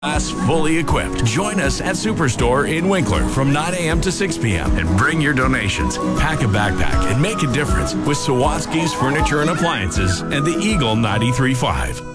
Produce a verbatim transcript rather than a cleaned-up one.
Us fully equipped. Join us at Superstore in Winkler from nine a.m. to six p.m. and bring your donations. Pack a backpack and make a difference with Sawatsky's Furniture and Appliances and the Eagle ninety-three point five.